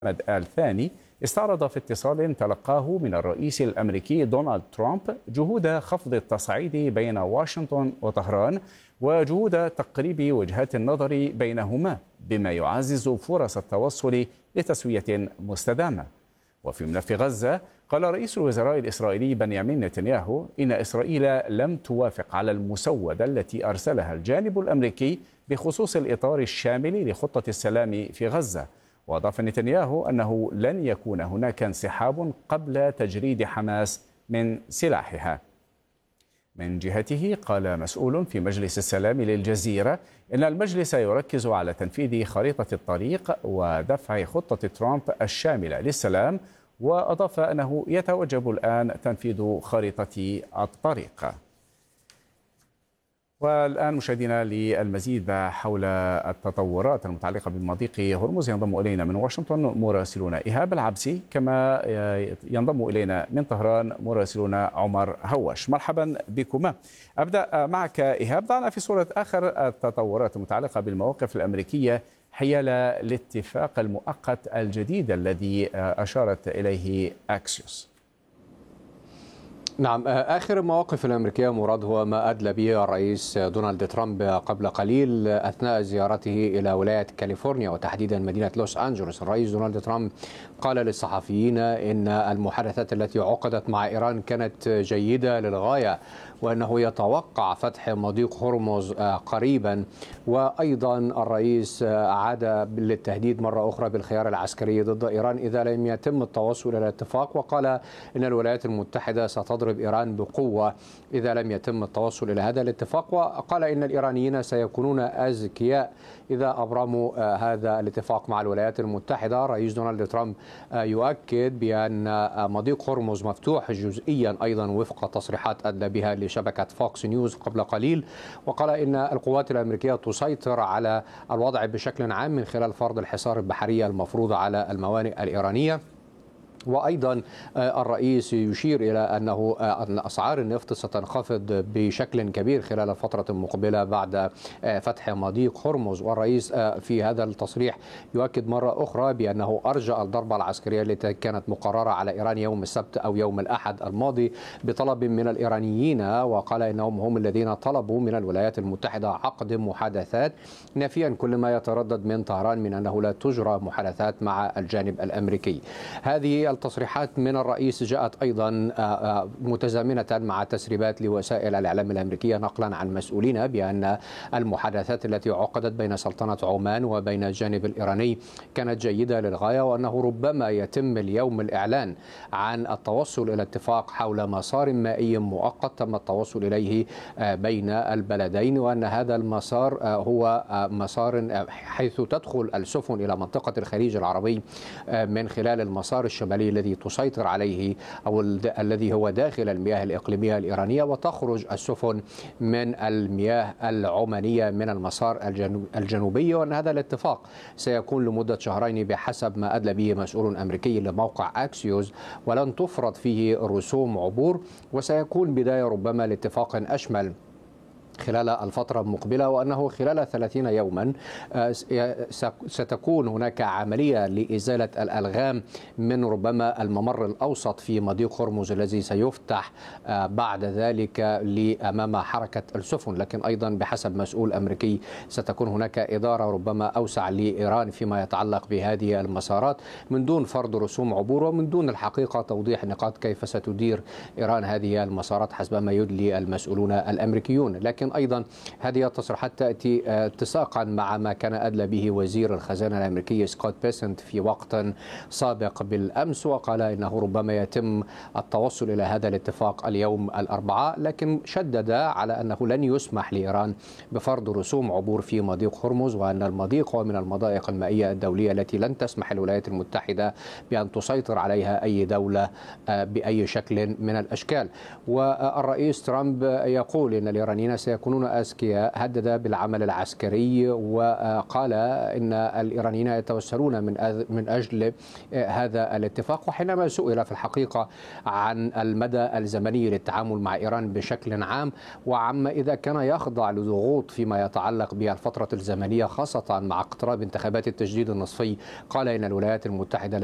محمد آل ثاني استعرض في اتصال تلقاه من الرئيس الأمريكي دونالد ترامب جهود خفض التصعيد بين واشنطن وطهران وجهود تقريب وجهات النظر بينهما بما يعزز فرص التوصل لتسوية مستدامة. وفي ملف غزة قال رئيس الوزراء الإسرائيلي بنيامين نتنياهو إن إسرائيل لم توافق على المسودة التي أرسلها الجانب الأمريكي بخصوص الإطار الشامل لخطة السلام في غزة. وأضاف نتنياهو أنه لن يكون هناك انسحاب قبل تجريد حماس من سلاحها. من جهته قال مسؤول في مجلس السلام للجزيرة إن المجلس يركز على تنفيذ خريطة الطريق ودفع خطة ترامب الشاملة للسلام، وأضاف أنه يتوجب الآن تنفيذ خريطة الطريق. والآن مشاهدينا للمزيد حول التطورات المتعلقة بمضيق هرمز ينضم إلينا من واشنطن مراسلنا إيهاب العبسي، كما ينضم إلينا من طهران مراسلنا عمر هوش. مرحبا بكما. أبدأ معك إيهاب، ضعنا في صورة آخر التطورات المتعلقة بالمواقف الأمريكية حيال الاتفاق المؤقت الجديد الذي أشارت إليه أكسيوس. نعم، آخر المواقف الأمريكية مراد هو ما أدلى به الرئيس دونالد ترامب قبل قليل أثناء زيارته إلى ولاية كاليفورنيا وتحديدا مدينة لوس أنجلوس. الرئيس دونالد ترامب قال للصحفيين إن المحادثات التي عقدت مع إيران كانت جيدة للغاية، وأنه يتوقع فتح مضيق هرمز قريبا. وأيضا الرئيس عاد للتهديد مرة أخرى بالخيار العسكري ضد إيران إذا لم يتم التوصل إلى الاتفاق، وقال إن الولايات المتحدة ستضرب إيران بقوة إذا لم يتم التوصل إلى هذا الاتفاق. وقال إن الإيرانيين سيكونون أذكياء إذا أبرموا هذا الاتفاق مع الولايات المتحدة. رئيس دونالد ترامب يؤكد بأن مضيق هرمز مفتوح جزئيا أيضا وفق تصريحات أدلى بها لشبكة فوكس نيوز قبل قليل، وقال إن القوات الأمريكية تسيطر على الوضع بشكل عام من خلال فرض الحصار البحري المفروض على الموانئ الإيرانية. وأيضا الرئيس يشير إلى أن أسعار النفط ستنخفض بشكل كبير خلال الفترة المقبلة بعد فتح مضيق هرمز. والرئيس في هذا التصريح يؤكد مرة أخرى بأنه أرجأ الضربة العسكرية التي كانت مقررة على إيران يوم السبت أو يوم الأحد الماضي بطلب من الإيرانيين، وقال إنهم هم الذين طلبوا من الولايات المتحدة عقد محادثات، نافيا كل ما يتردد من طهران من أنه لا تجرى محادثات مع الجانب الأمريكي. هذه التصريحات من الرئيس جاءت أيضا متزامنة مع تسريبات لوسائل الإعلام الأمريكية نقلا عن مسؤولين بأن المحادثات التي عقدت بين سلطنة عمان وبين الجانب الإيراني كانت جيدة للغاية، وأنه ربما يتم اليوم الإعلان عن التوصل إلى اتفاق حول مسار مائي مؤقت تم التوصل إليه بين البلدين، وأن هذا المسار هو مسار حيث تدخل السفن إلى منطقة الخليج العربي من خلال المسار الشمالي الذي تسيطر عليه أو الذي هو داخل المياه الإقليمية الإيرانية، وتخرج السفن من المياه العمانية من المسار الجنوبي. وأن هذا الاتفاق سيكون لمدة شهرين بحسب ما أدلى به مسؤول أمريكي لموقع أكسيوس، ولن تفرض فيه رسوم عبور، وسيكون بداية ربما لاتفاق أشمل خلال الفترة المقبلة، وأنه خلال 30 يوما ستكون هناك عملية لإزالة الألغام من ربما الممر الأوسط في مضيق هرمز الذي سيفتح بعد ذلك أمام حركة السفن. لكن أيضا بحسب مسؤول أمريكي ستكون هناك إدارة ربما أوسع لإيران فيما يتعلق بهذه المسارات من دون فرض رسوم عبور ومن دون الحقيقة توضيح نقاط كيف ستدير إيران هذه المسارات حسب ما يدلي المسؤولون الأمريكيون. لكن أيضا هذه التصريحات تأتي اتساقا مع ما كان أدلى به وزير الخزانة الأمريكي سكوت بيسنت في وقت سابق بالأمس، وقال إنه ربما يتم التوصل إلى هذا الاتفاق اليوم الأربعاء، لكن شدد على أنه لن يسمح لإيران بفرض رسوم عبور في مضيق هرمز، وأن المضيق هو من المضائق المائية الدولية التي لن تسمح الولايات المتحدة بأن تسيطر عليها أي دولة بأي شكل من الأشكال. والرئيس ترامب يقول إن الإيرانيين سيكونون أذكياء. هدد بالعمل العسكري وقال إن الإيرانيين يتوسلون من أجل هذا الاتفاق. وحينما سئل في الحقيقة عن المدى الزمني للتعامل مع إيران بشكل عام، وعما إذا كان يخضع لضغوط فيما يتعلق بالفترة الزمنية خاصة مع اقتراب انتخابات التجديد النصفي، قال إن الولايات المتحدة